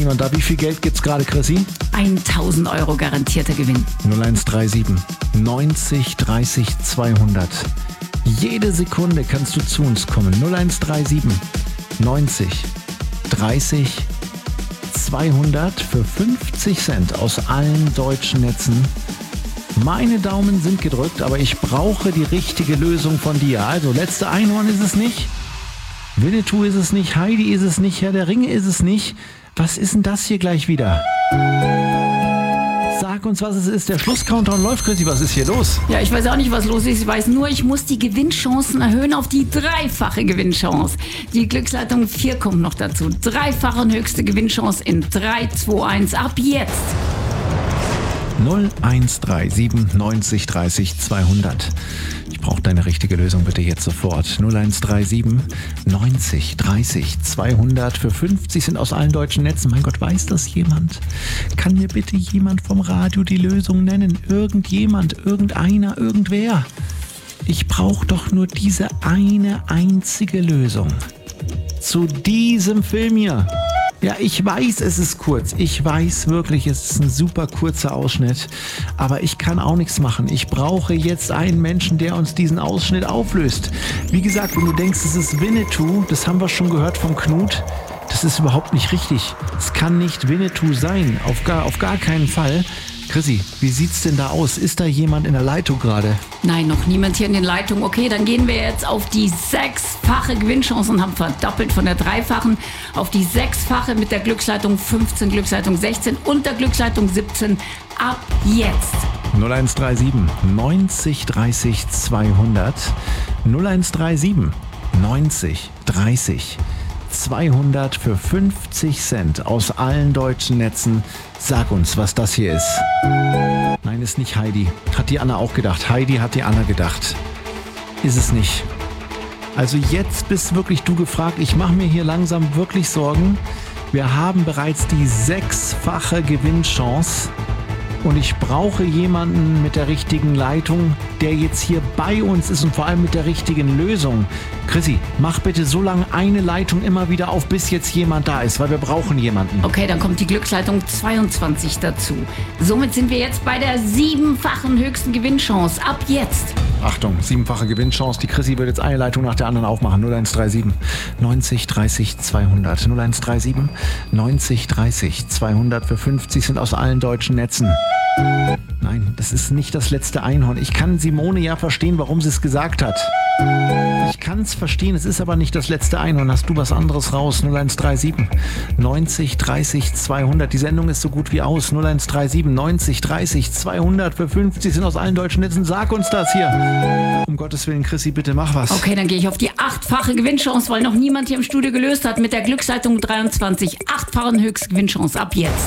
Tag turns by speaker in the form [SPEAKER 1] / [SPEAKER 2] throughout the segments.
[SPEAKER 1] Und da, wie viel Geld gibt's gerade, Chrissy?
[SPEAKER 2] 1.000 Euro garantierter Gewinn.
[SPEAKER 1] 0137 90 30 200. Jede Sekunde kannst du zu uns kommen. 0137 90 30 200 für 50 Cent aus allen deutschen Netzen. Meine Daumen sind gedrückt, aber ich brauche die richtige Lösung von dir. Also, letzte Einhorn ist es nicht. Winnetou ist es nicht. Heidi ist es nicht. Herr der Ringe ist es nicht. Was ist denn das hier gleich wieder? Sag uns, was es ist. Der Schlusscountdown läuft, Chrissy. Was ist hier los?
[SPEAKER 2] Ja, ich weiß auch nicht, was los ist. Ich weiß nur, ich muss die Gewinnchancen erhöhen auf die dreifache Gewinnchance. Die Glücksleitung 4 kommt noch dazu. Dreifache und höchste Gewinnchance in 3, 2, 1. Ab jetzt.
[SPEAKER 1] 0137 90 30 200. Ich brauche deine richtige Lösung bitte jetzt sofort. 0137 90 30 200 für 50 sind aus allen deutschen Netzen. Mein Gott, weiß das jemand? Kann mir bitte jemand vom Radio die Lösung nennen? Irgendjemand, irgendeiner, irgendwer. Ich brauche doch nur diese eine einzige Lösung. Zu diesem Film hier. Ja, ich weiß, es ist kurz. Ich weiß wirklich, es ist ein super kurzer Ausschnitt. Aber ich kann auch nichts machen. Ich brauche jetzt einen Menschen, der uns diesen Ausschnitt auflöst. Wie gesagt, wenn du denkst, es ist Winnetou, das haben wir schon gehört vom Knut, das ist überhaupt nicht richtig. Es kann nicht Winnetou sein. Auf gar keinen Fall. Chrissy, wie sieht's denn da aus? Ist da jemand in der Leitung gerade?
[SPEAKER 2] Nein, noch niemand hier in den Leitungen. Okay, dann gehen wir jetzt auf die 6-fache Gewinnchance und haben verdoppelt von der dreifachen auf die 6-fache mit der Glücksleitung 15, Glücksleitung 16 und der Glücksleitung 17. Ab jetzt.
[SPEAKER 1] 0137 90 30 200. 0137 90 30 200 für 50 Cent aus allen deutschen Netzen. Sag uns, was das hier ist. Nein, ist nicht Heidi. Hat die Anna auch gedacht. Heidi hat die Anna gedacht. Ist es nicht. Also jetzt bist wirklich du gefragt. Ich mache mir hier langsam wirklich Sorgen. Wir haben bereits die 6-fache Gewinnchance. Und ich brauche jemanden mit der richtigen Leitung, der jetzt hier bei uns ist und vor allem mit der richtigen Lösung. Chrissy, mach bitte so lange eine Leitung immer wieder auf, bis jetzt jemand da ist, weil wir brauchen jemanden.
[SPEAKER 2] Okay, dann kommt die Glücksleitung 22 dazu. Somit sind wir jetzt bei der 7-fachen höchsten Gewinnchance. Ab jetzt.
[SPEAKER 1] Achtung, 7-fache Gewinnchance. Die Chrissy wird jetzt eine Leitung nach der anderen aufmachen. 0137 90 30 200. 0137 90 30 200 für 50 sind aus allen deutschen Netzen. Nein, das ist nicht das letzte Einhorn. Ich kann Simone ja verstehen, warum sie es gesagt hat. Ich kann es verstehen, es ist aber nicht das letzte Einhorn. Hast du was anderes raus? 0137 90 30 200. Die Sendung ist so gut wie aus. 0137 90 30 200 für 50 sind aus allen deutschen Netzen. Sag uns das hier. Um Gottes Willen, Chrissy, bitte mach was.
[SPEAKER 2] Okay, dann gehe ich auf die 8-fache Gewinnchance, weil noch niemand hier im Studio gelöst hat. Mit der Glücksleitung 23. 8-fachen höchste Gewinnchance. Ab jetzt.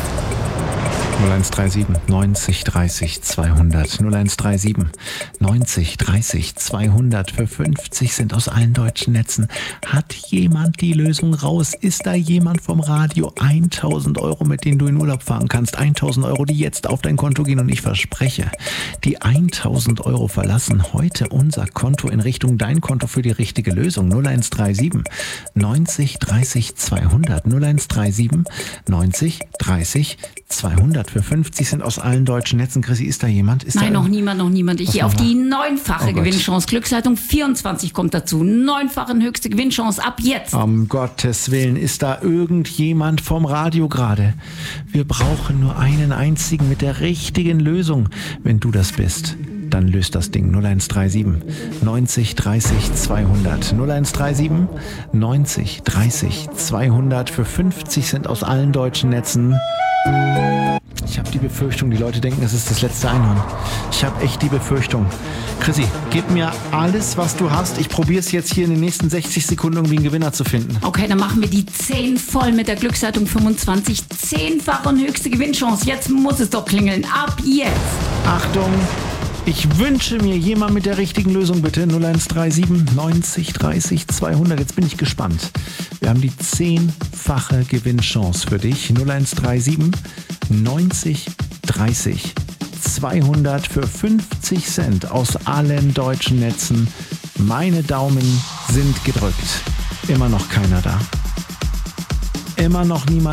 [SPEAKER 1] 0137 90 30 200. 0137 90 30 200 für 50 sind aus allen deutschen Netzen. Hat jemand die Lösung raus? Ist da jemand vom Radio? 1.000 Euro, mit denen du in Urlaub fahren kannst. 1.000 Euro, die jetzt auf dein Konto gehen. Und ich verspreche, die 1.000 Euro verlassen heute unser Konto in Richtung dein Konto für die richtige Lösung. 0137 90 30 200. 0137 90 30 200 für 50 sind aus allen deutschen Netzen. Chrissy, ist da jemand?
[SPEAKER 2] Nein, noch niemand. Ich gehe auf die 9-fache Gewinnchance. Glücksleitung 24 kommt dazu. 9-fache höchste Gewinnchance. Ab jetzt.
[SPEAKER 1] Um Gottes Willen, ist da irgendjemand vom Radio gerade? Wir brauchen nur einen einzigen mit der richtigen Lösung. Wenn du das bist, dann löst das Ding. 0137 90 30 200. 0137 90 30 200 für 50 sind aus allen deutschen Netzen. Ich habe die Befürchtung, die Leute denken, es ist das letzte Einhorn. Ich habe echt die Befürchtung. Chrissy, gib mir alles, was du hast. Ich probiere es jetzt hier in den nächsten 60 Sekunden irgendwie einen Gewinner zu finden.
[SPEAKER 2] Okay, dann machen wir die 10 voll mit der Glücksleitung 25. 10-fache und höchste Gewinnchance. Jetzt muss es doch klingeln. Ab jetzt.
[SPEAKER 1] Achtung, ich wünsche mir jemand mit der richtigen Lösung, bitte. 0137 90 30 200. Jetzt bin ich gespannt. Wir haben die 10-fache Gewinnchance für dich. 0137 90 30 200 für 50 Cent aus allen deutschen Netzen. Meine Daumen sind gedrückt. Immer noch keiner da. Immer noch niemand.